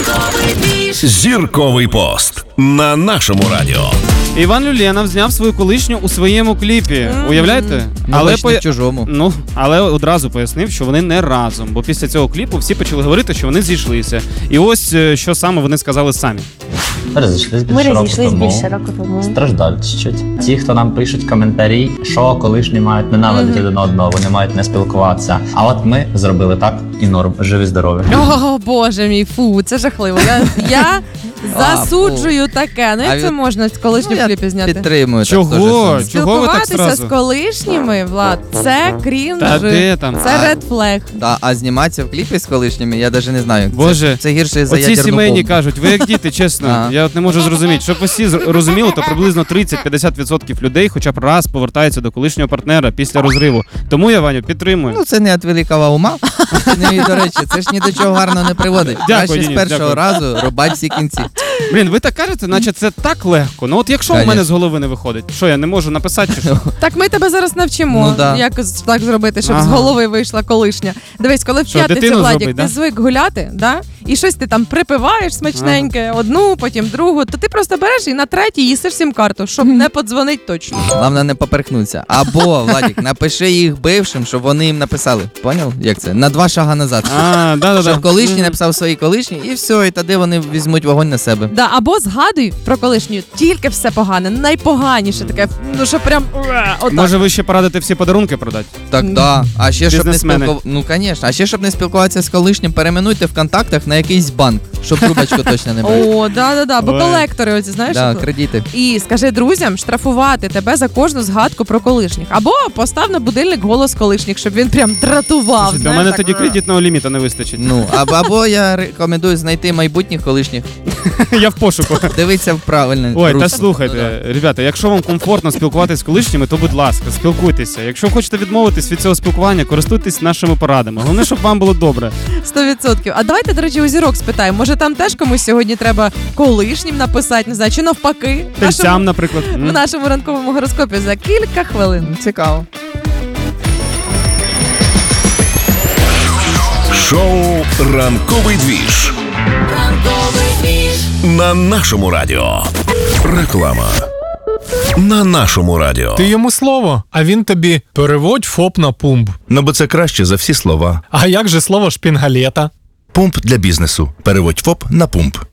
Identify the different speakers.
Speaker 1: Зірковий пост на нашому радіо.
Speaker 2: Іван Люленов зняв свою колишню у своєму кліпі. Уявляєте?
Speaker 3: Але чужому.
Speaker 2: Але одразу пояснив, що вони не разом. Бо після цього кліпу всі почали говорити, що вони зійшлися. І ось що саме вони сказали самі.
Speaker 4: Ми розійшлись більше року тому. Страждали чуть-чуть. Ті, хто нам пишуть коментарі, що колишні мають ненавидіти один одного, вони мають не спілкуватися. А от ми зробили так і норм. Живі, здорові.
Speaker 5: О, Боже мій, фу, це жахливо. Я засуджую таке. Ну як це можна з колишнім кліпі зняти?
Speaker 3: Підтримую.
Speaker 2: Чого? Чого ви так
Speaker 5: Спілкуватися
Speaker 2: зразу?
Speaker 5: з колишніми, Влад, це крінж.
Speaker 2: Та де там?
Speaker 5: Це ред флег.
Speaker 3: А зніматися в кліпі з колишніми, я навіть не знаю.
Speaker 2: Боже,
Speaker 3: це гірше за
Speaker 2: оці
Speaker 3: ядерну
Speaker 2: сімейні
Speaker 3: бомбу.
Speaker 2: кажуть, ви як діти, чесно. Я от не можу зрозуміти. Щоб усі розуміли, то приблизно 30-50% людей хоча б раз повертаються до колишнього партнера після розриву. Тому я, Ваню, підтримую.
Speaker 3: Ну, це не від великого ума. І, до речі, це ж ні до чого гарно не приводить. Краще з першого разу рубать всі кінці.
Speaker 2: Блін, ви так кажете, наче це так легко. Ну от якщо у мене з голови не виходить, що я не можу написати чи що?
Speaker 5: Так ми тебе зараз навчимо, як так зробити, щоб з голови вийшла колишня. Дивись, коли в п'ятницю, Владік, ти звик гуляти, да? І щось ти там припиваєш смачненьке, одну, потім другу, то ти просто береш і на третій їсиш сім-карту, щоб не подзвонить точно.
Speaker 3: Головне не поперхнуться. Або, Владік, напиши їх бившим, щоб вони їм написали. Поняв? Як це? На 2 шага назад. Щоб колишній написав своїй колишній, і все, і тоді вони візьмуть вогонь на себе.
Speaker 5: Да, або згадуй про колишню тільки все погане, найпоганіше таке, ну що прям отак.
Speaker 2: Може ви ще порадите всі подарунки продати?
Speaker 3: Так, да. А ще щоб не спілкуватися. Ну, звісно. А ще щоб не спілкуватися з колишнім, перейменуйте в контактах на якийсь банк, щоб трубочку точно не брати.
Speaker 5: О, да. Бо колектори, оці, знаєш?
Speaker 3: Да, кредити.
Speaker 5: І скажи друзям штрафувати тебе за кожну згадку про колишніх. Або постав на будильник голос колишніх, щоб він прям дратував.
Speaker 2: До мене тоді кредитного ліміту не вистачить.
Speaker 3: Ну, або я рекомендую знайти майбутніх колишніх.
Speaker 2: Я в пошуку.
Speaker 3: Дивіться в правильне.
Speaker 2: Ой, та слухайте, ребята, якщо вам комфортно спілкуватися з колишніми, то будь ласка, спілкуйтеся. Якщо хочете відмовитись від цього спілкування, користуйтесь нашими порадами. Головне, щоб вам було добре.
Speaker 5: 100%. А давайте, до речі, у зірок спитаємо. Може там теж комусь сьогодні треба колишнім написати, не знаю, чи навпаки.
Speaker 2: Тельцям, наприклад.
Speaker 5: В нашому ранковому гороскопі за кілька хвилин.
Speaker 3: Цікаво.
Speaker 1: Шоу «Ранковий двіж» на нашому радіо. Реклама на нашому радіо.
Speaker 6: Ти йому слово, а він тобі переводь ФОП на пумп.
Speaker 1: Ну, бо це краще за всі слова.
Speaker 6: А як же слово шпінгалета?
Speaker 1: Пумп для бізнесу. Переводь ФОП на пумп.